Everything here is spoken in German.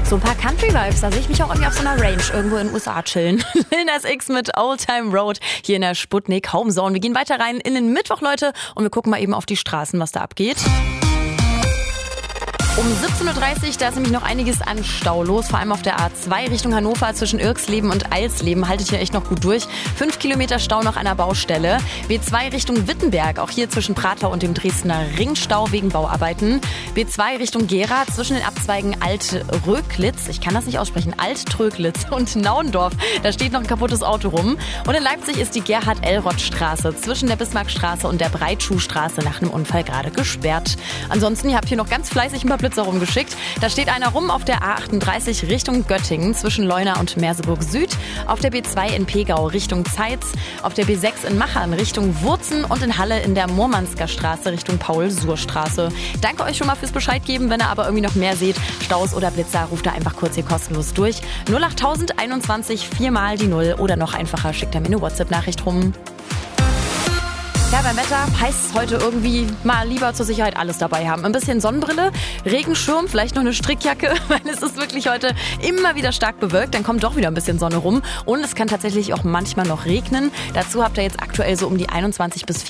So ein paar Country-Vibes, da sehe ich mich auch irgendwie auf so einer Range irgendwo in den USA chillen. Lil Nas X mit Old Time Road hier in der Sputnik Homezone. Wir gehen weiter rein in den Mittwoch, Leute, und wir gucken mal eben auf die Straßen, was da abgeht. Um 17.30 Uhr, da ist nämlich noch einiges an Stau los, vor allem auf der A2 Richtung Hannover zwischen Irksleben und Eilsleben. Haltet hier echt noch gut durch. 5 Kilometer Stau noch an der Baustelle. B2 Richtung Wittenberg, auch hier zwischen Prater und dem Dresdner Ring Stau wegen Bauarbeiten. B2 Richtung Gera zwischen den Abzweigen Alt-Röglitz, ich kann das nicht aussprechen, Alt-Tröglitz und Naundorf. Da steht noch ein kaputtes Auto rum. Und in Leipzig ist die Gerhard-Elroth-Straße zwischen der Bismarckstraße und der Breitschuhstraße nach einem Unfall gerade gesperrt. Ansonsten, ihr habt hier noch ganz fleißig ein paar Blitzer rumgeschickt. Da steht einer rum auf der A38 Richtung Göttingen zwischen Leuna und Merseburg Süd, auf der B2 in Pegau Richtung Zeitz, auf der B6 in Machern Richtung Wurzen und in Halle in der Murmansker Straße Richtung Paul-Suhr-Straße. Danke euch schon mal fürs Bescheid geben. Wenn ihr aber irgendwie noch mehr seht, Staus oder Blitzer, ruft da einfach kurz hier kostenlos durch. 08021 4 mal die 0 oder noch einfacher, schickt ihr mir eine WhatsApp-Nachricht rum. Ja, beim Wetter heißt es heute irgendwie mal lieber zur Sicherheit alles dabei haben. Ein bisschen Sonnenbrille, Regenschirm, vielleicht noch eine Strickjacke, weil es ist wirklich heute immer wieder stark bewölkt. Dann kommt doch wieder ein bisschen Sonne rum und es kann tatsächlich auch manchmal noch regnen. Dazu habt ihr jetzt aktuell so um die 21 bis 24